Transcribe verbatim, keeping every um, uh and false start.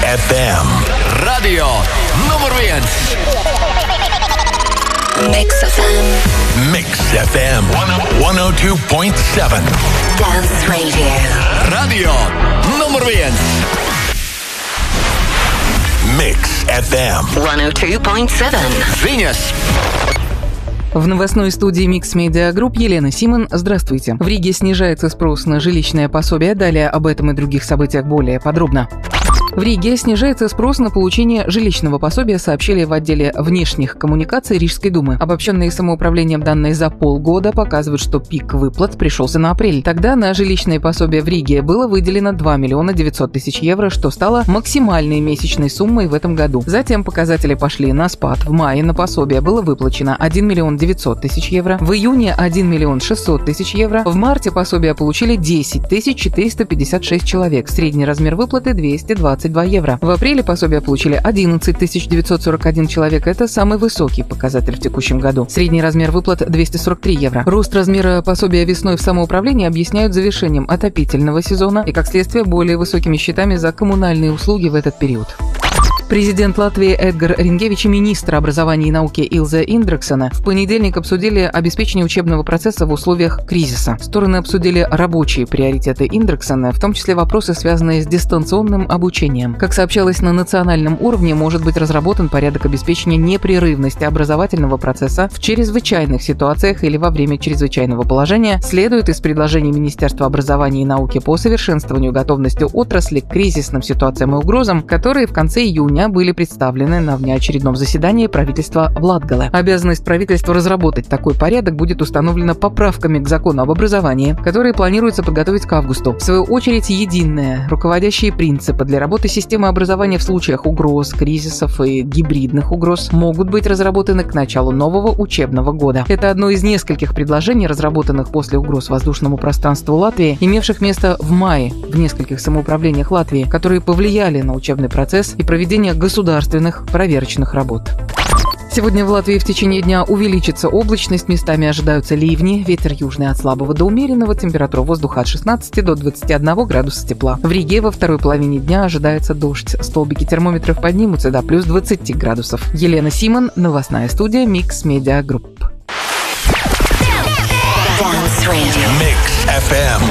эф эм. Radio номер один. Mix эф эм. Mix эф эм сто два и семь. Dance Radio. Radio номер один. Mix эф эм сто два и семь. Venus. В новостной студии Mix Media Group Елена Симон. Здравствуйте. В Риге снижается спрос на жилищное пособие. Далее об этом и других событиях более подробно. В Риге снижается спрос на получение жилищного пособия, сообщили в отделе внешних коммуникаций Рижской думы. Обобщенные самоуправлением данные за полгода показывают, что пик выплат пришелся на апрель. Тогда на жилищное пособие в Риге было выделено два миллиона девятьсот тысяч евро, что стало максимальной месячной суммой в этом году. Затем показатели пошли на спад. В мае на пособие было выплачено один миллион девятьсот тысяч евро, в июне один миллион шестьсот тысяч евро, в марте пособие получили десять тысяч четыреста пятьдесят шесть человек, средний размер выплаты двести двадцать два евро. В апреле пособие получили одиннадцать тысяч девятьсот сорок один человек. Это самый высокий показатель в текущем году. Средний размер выплат двести сорок три евро. Рост размера пособия весной в самоуправлении объясняют завершением отопительного сезона и, как следствие, более высокими счетами за коммунальные услуги в этот период. Президент Латвии Эдгар Рингевич и министр образования и науки Илза Индраксена в понедельник обсудили обеспечение учебного процесса в условиях кризиса. Стороны обсудили рабочие приоритеты Индраксена, в том числе вопросы, связанные с дистанционным обучением. Как сообщалось, на национальном уровне может быть разработан порядок обеспечения непрерывности образовательного процесса в чрезвычайных ситуациях или во время чрезвычайного положения, следует из предложений Министерства образования и науки по совершенствованию готовности отрасли к кризисным ситуациям и угрозам, которые в конце июня были представлены на внеочередном заседании правительства в Латгале. Обязанность правительства разработать такой порядок будет установлена поправками к закону об образовании, которые планируется подготовить к августу. В свою очередь, единые руководящие принципы для работы системы образования в случаях угроз, кризисов и гибридных угроз могут быть разработаны к началу нового учебного года. Это одно из нескольких предложений, разработанных после угроз воздушному пространству Латвии, имевших место в мае в нескольких самоуправлениях Латвии, которые повлияли на учебный процесс и проведение государственных проверочных работ. Сегодня в Латвии в течение дня увеличится облачность, местами ожидаются ливни, ветер южный от слабого до умеренного, температура воздуха от шестнадцати до двадцати одного градуса тепла. В Риге во второй половине дня ожидается дождь, столбики термометров поднимутся до плюс двадцати градусов. Елена Симон, новостная студия Mix Media Group. Mix эф эм.